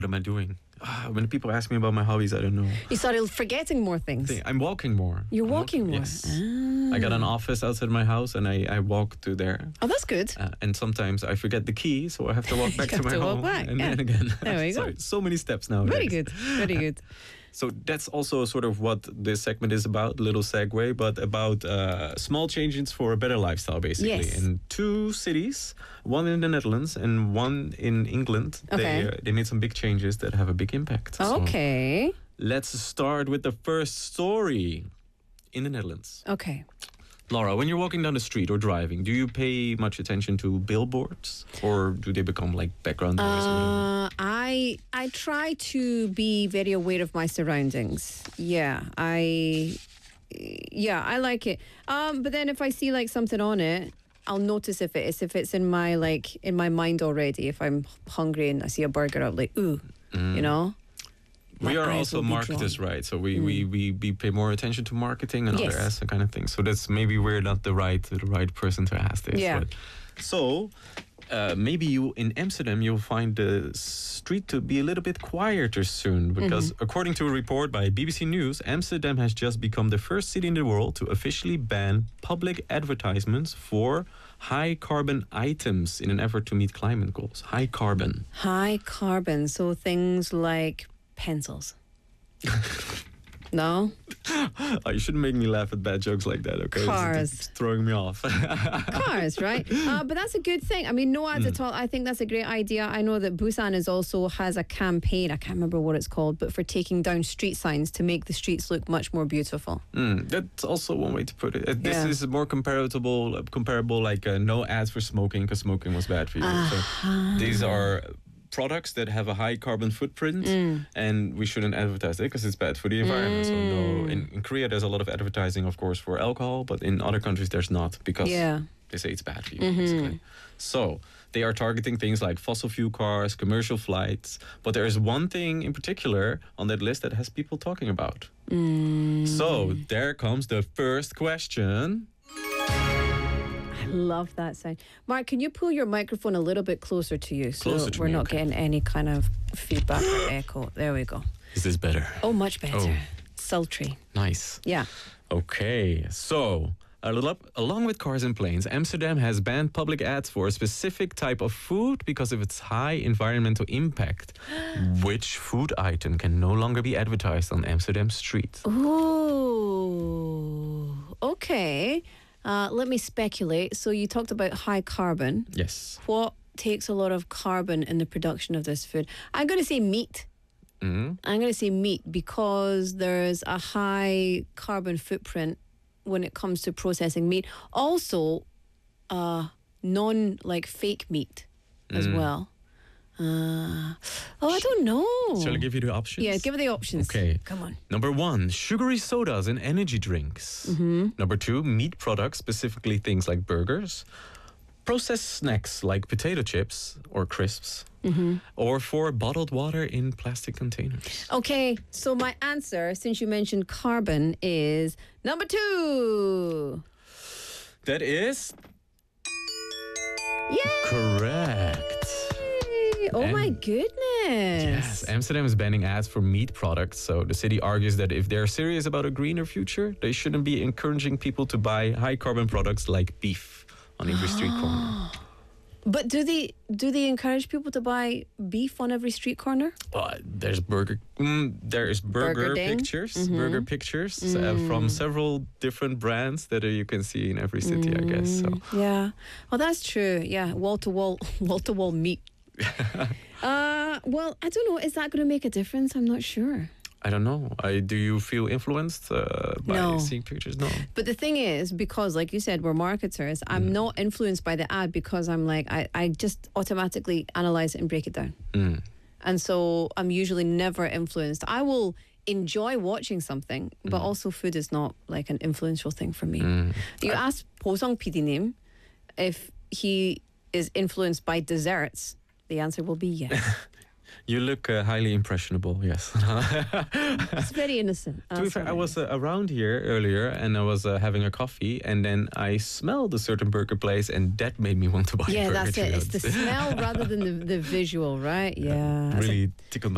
What am I doing? When people ask me about my hobbies, I don't know. You started forgetting more things. I'm walking more. You're walking more? Yes. I got an office outside my house and I walk to there. Oh, that's good. And sometimes I forget the key, so I have to walk back to my home. And then again. There we go. Sorry, so many steps now. Very good. Very good. So that's also sort of what this segment is about, little segue, but about small changes for a better lifestyle, basically. Yes. In 2 cities, one in the Netherlands and one in England, they made some big changes that have a big impact. Okay. So let's start with the first story in the Netherlands. Okay. Laura, when you're walking down the street or driving, do you pay much attention to billboards, or do they become like background noise? I try to be very aware of my surroundings. Yeah, I like it. But then if I see like something on it, I'll notice if it's in my mind already. If I'm hungry and I see a burger, I'm like, ooh, you know. We are also marketers, right? So we pay more attention to marketing and other aspects kind of things. So that's maybe we're not the right person to ask this. Yeah. But, so maybe in Amsterdam you'll find the street to be a little bit quieter soon, because according to a report by BBC News, Amsterdam has just become the first city in the world to officially ban public advertisements for high carbon items in an effort to meet climate goals. High carbon. High carbon. So things like pencils. No? You shouldn't make me laugh at bad jokes like that, okay? Cars. It's throwing me off. Cars, right? But that's a good thing. I mean, no ads at all. I think that's a great idea. I know that Busan also has a campaign, I can't remember what it's called, but for taking down street signs to make the streets look much more beautiful. That's also one way to put it. This is more comparable like no ads for smoking, because smoking was bad for you. So these are products that have a high carbon footprint, and we shouldn't advertise it because it's bad for the environment. So no, in Korea there's a lot of advertising, of course, for alcohol, but in other countries there's not, because they say it's bad for you, basically. So they are targeting things like fossil fuel cars, commercial flights, but there is one thing in particular on that list that has people talking about. So there comes the first question. Love that sound. Mark, can you pull your microphone a little bit closer to you so we're not getting any kind of feedback or echo? There we go. Is this better? Oh, much better. Sultry. Nice. Yeah. Okay, so along with cars and planes, Amsterdam has banned public ads for a specific type of food because of its high environmental impact. Which food item can no longer be advertised on Amsterdam streets? Ooh, okay. Let me speculate. So you talked about high carbon. Yes. What takes a lot of carbon in the production of this food? I'm going to say meat. I'm going to say meat because there's a high carbon footprint when it comes to processing meat. Also, fake meat as well. I don't know. Shall I give you the options? Yeah, give me the options. Okay. Come on. Number 1, sugary sodas and energy drinks. Number 2, meat products, specifically things like burgers. Processed snacks like potato chips or crisps. Or 4, bottled water in plastic containers. Okay, so my answer, since you mentioned carbon, is number 2. That is... Yay! Correct. Oh my goodness. Yes, Amsterdam is banning ads for meat products. So the city argues that if they're serious about a greener future, they shouldn't be encouraging people to buy high carbon products like beef on every street corner. But do they encourage people to buy beef on every street corner? There's burger pictures from several different brands that you can see in every city, I guess. So. Yeah, well, that's true. Yeah, wall to wall meat. Well, I don't know. Is that going to make a difference? I'm not sure. I don't know. Do you feel influenced by seeing pictures? No. But the thing is, because like you said, we're marketers, I'm not influenced by the ad because I'm like, I just automatically analyze it and break it down. And so I'm usually never influenced. I will enjoy watching something, but also food is not like an influential thing for me. You ask Posong PD님 if he is influenced by desserts, the answer will be yes. You look highly impressionable, yes. It's very innocent. To be fair, I was around here earlier and I was having a coffee and then I smelled a certain burger place and that made me want to buy a burger. Yeah, that's it. It's the smell rather than the visual, right? Yeah. Really tickled my